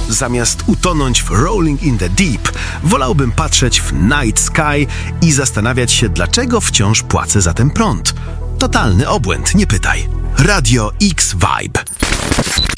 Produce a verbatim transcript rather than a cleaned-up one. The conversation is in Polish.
Zamiast utonąć w Rolling in the Deep, wolałbym patrzeć w Night Sky i zastanawiać się, dlaczego wciąż płacę za ten prąd. Totalny obłęd, nie pytaj. Radio X Vibe.